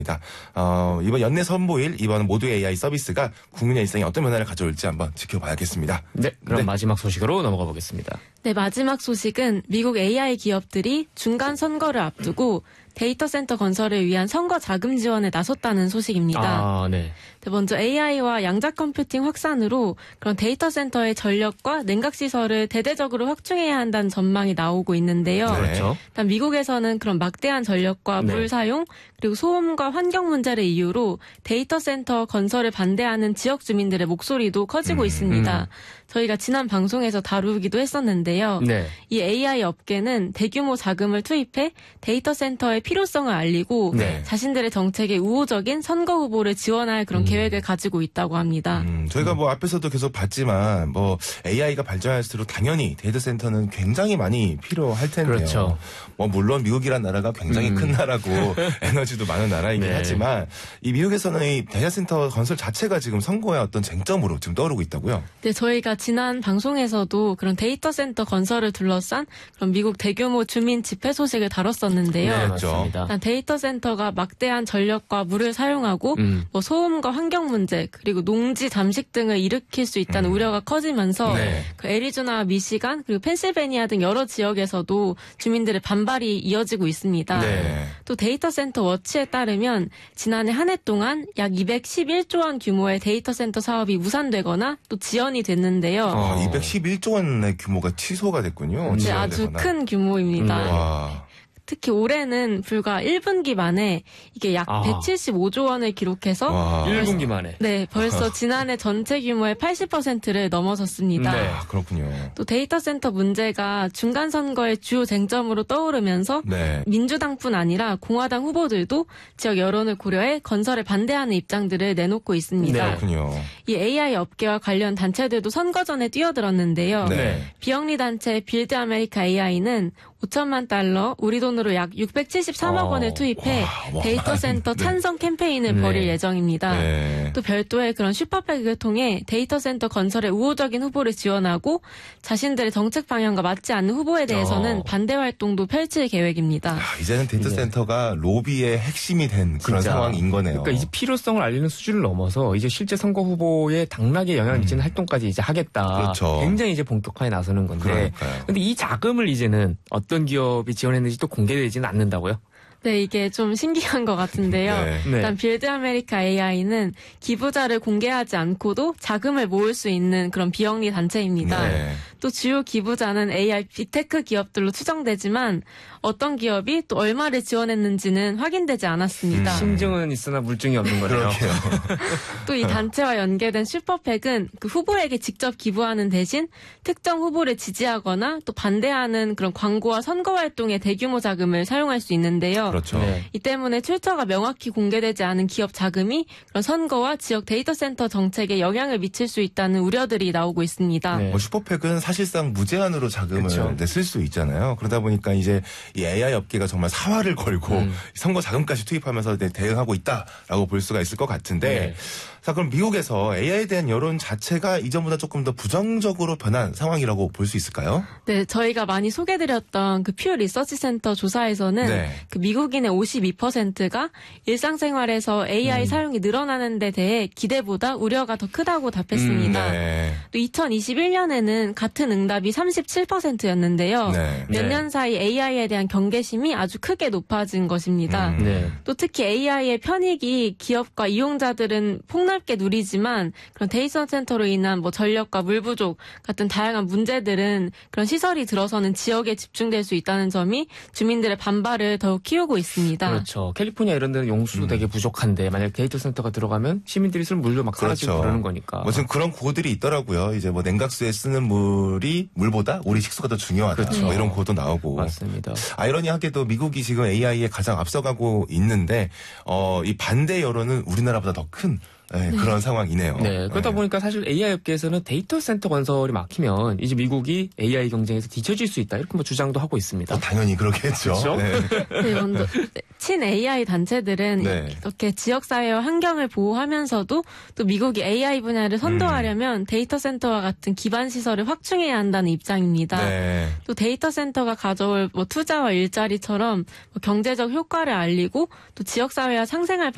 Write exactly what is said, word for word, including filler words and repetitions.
어, 이번 연내 선보일 이번 모두의 에이아이 서비스가 국민의 일상에 어떤 변화를 가져올지 한번 지켜봐야겠습니다. 네, 그럼 네. 마지막 소식으로 넘어가 보겠습니다. 네, 마지막 소식은 미국 에이아이 기업들이 중간 선거를 앞두고 데이터 센터 건설을 위한 선거 자금 지원에 나섰다는 소식입니다. 아, 네. 먼저 에이아이와 양자 컴퓨팅 확산으로 그런 데이터 센터의 전력과 냉각 시설을 대대적으로 확충해야 한다는 전망이 나오고 있는데요. 네. 그렇죠. 일단 미국에서는 그런 막대한 전력과 네. 물 사용 그리고 소음과 환경 문제를 이유로 데이터 센터 건설을 반대하는 지역 주민들의 목소리도 커지고 음, 있습니다. 음. 저희가 지난 방송에서 다루기도 했었는데요. 네. 이 에이아이 업계는 대규모 자금을 투입해 데이터 센터의 필요성을 알리고 네. 자신들의 정책에 우호적인 선거 후보를 지원할 그런 음. 계획을 가지고 있다고 합니다. 음, 저희가 뭐 앞에서도 계속 봤지만 뭐 에이아이가 발전할수록 당연히 데이터 센터는 굉장히 많이 필요할 텐데요. 그렇죠. 뭐 물론 미국이란 나라가 굉장히 음. 큰 나라고 에너지도 많은 나라이긴 네. 하지만 이 미국에서는 이 데이터 센터 건설 자체가 지금 선거의 어떤 쟁점으로 지금 떠오르고 있다고요. 네, 저희가 지난 방송에서도 그런 데이터 센터 건설을 둘러싼 그런 미국 대규모 주민 집회 소식을 다뤘었는데요. 네, 그렇죠. 맞습니다. 일단 데이터 센터가 막대한 전력과 물을 사용하고 음. 뭐 소음과 환경 문제 그리고 농지 잠식 등을 일으킬 수 있다는 음. 우려가 커지면서 네. 그 애리조나, 미시간 그리고 펜실베니아 등 여러 지역에서도 주민들의 반발이 이어지고 있습니다. 네. 또 데이터 센터 워치에 따르면 지난해 한 해 동안 약 이백십일조 원 규모의 데이터 센터 사업이 무산되거나 또 지연이 됐는데요. 어, 이백십일조 원의 규모가 취소가 됐군요. 네, 아주 지연되거나. 큰 규모입니다. 음, 네. 와. 특히 올해는 불과 일 분기 만에 이게 약 아. 백칠십오조 원을 기록해서 와. 일 분기 만에. 네, 벌써 지난해 전체 규모의 팔십 퍼센트를 넘어섰습니다. 네. 아, 그렇군요. 또 데이터 센터 문제가 중간 선거의 주요 쟁점으로 떠오르면서 네. 민주당뿐 아니라 공화당 후보들도 지역 여론을 고려해 건설에 반대하는 입장들을 내놓고 있습니다. 네. 그렇군요. 이 에이아이 업계와 관련 단체들도 선거 전에 뛰어들었는데요. 네. 비영리 단체 빌드 아메리카 에이아이는 오천만 달러, 우리 돈으로 약 육백칠십삼억 어. 원을 투입해 와, 데이터 와, 센터 네. 찬성 캠페인을 네. 벌일 예정입니다. 네. 또 별도의 그런 슈퍼팩을 통해 데이터 센터 건설에 우호적인 후보를 지원하고 자신들의 정책 방향과 맞지 않는 후보에 대해서는 어. 반대 활동도 펼칠 계획입니다. 아, 이제는 데이터 이제. 센터가 로비의 핵심이 된 그런 진짜. 상황인 거네요. 그러니까 이제 필요성을 알리는 수준을 넘어서 이제 실제 선거 후보의 당락에 영향을 미치는 활동까지 이제 하겠다. 그렇죠. 굉장히 이제 본격화에 나서는 건데. 그러니까요. 근데 이 자금을 이제는 어떤 기업이 지원했는지 또 공개되지는 않는다고요? 네, 이게 좀 신기한 것 같은데요. 네. 네. 일단 빌드 아메리카 에이아이는 기부자를 공개하지 않고도 자금을 모을 수 있는 그런 비영리 단체입니다. 네. 또 주요 기부자는 에이아이 빅테크 기업들로 추정되지만 어떤 기업이 또 얼마를 지원했는지는 확인되지 않았습니다. 음. 심증은 있으나 물증이 없는 거네요. 그렇게요. 또 이 단체와 연계된 슈퍼팩은 그 후보에게 직접 기부하는 대신 특정 후보를 지지하거나 또 반대하는 그런 광고와 선거 활동에 대규모 자금을 사용할 수 있는데요. 그렇죠. 네. 이 때문에 출처가 명확히 공개되지 않은 기업 자금이 그런 선거와 지역 데이터 센터 정책에 영향을 미칠 수 있다는 우려들이 나오고 있습니다. 네. 뭐 슈퍼팩은 사실상 무제한으로 자금을 그렇죠. 쓸 수 있잖아요. 그러다 보니까 이제 이 에이아이 업계가 정말 사활을 걸고 음. 선거 자금까지 투입하면서 대- 대응하고 있다라고 볼 수가 있을 것 같은데 네. 자 그럼 미국에서 에이아이에 대한 여론 자체가 이전보다 조금 더 부정적으로 변한 상황이라고 볼 수 있을까요? 네, 저희가 많이 소개드렸던 그 퓨 리서치 센터 조사에서는 네. 그 미국인의 오십이 퍼센트가 일상생활에서 에이아이 음. 사용이 늘어나는 데 대해 기대보다 우려가 더 크다고 답했습니다. 네. 또 이천이십일 년에는 같은 응답이 삼십칠 퍼센트였는데요. 네. 몇 네. 년 사이 에이아이에 대한 경계심이 아주 크게 높아진 것입니다. 음. 네. 또 특히 에이아이의 편익이 기업과 이용자들은 폭넓게 누리지만 그런 데이터 센터로 인한 뭐 전력과 물 부족 같은 다양한 문제들은 그런 시설이 들어서는 지역에 집중될 수 있다는 점이 주민들의 반발을 더욱 키우고 있습니다. 그렇죠. 캘리포니아 이런 데는 용수도 음. 되게 부족한데 만약 데이터 센터가 들어가면 시민들이 쓸 물도 막 사라지고 그렇죠. 그러는 거니까. 뭐 지금 그런 구호들이 있더라고요. 이제 뭐 냉각수에 쓰는 물이 물보다 우리 식수가 더 중요하다. 그렇죠. 뭐 이런 구호도 나오고. 맞습니다. 아이러니하게도 미국이 지금 에이아이에 가장 앞서가고 있는데 어, 이 반대 여론은 우리나라보다 더 큰 네, 그런 상황이네요. 네. 그러다 네. 보니까 사실 에이아이 업계에서는 데이터 센터 건설이 막히면 이제 미국이 에이아이 경쟁에서 뒤처질 수 있다. 이렇게 뭐 주장도 하고 있습니다. 어, 당연히 그렇겠죠. 그렇죠? 네. 네, 먼저 친 에이아이 단체들은 네. 이렇게 지역사회와 환경을 보호하면서도 또 미국이 에이아이 분야를 선도하려면 데이터 센터와 같은 기반 시설을 확충해야 한다는 입장입니다. 네. 또 데이터 센터가 가져올 뭐 투자와 일자리처럼 뭐 경제적 효과를 알리고 또 지역사회와 상생할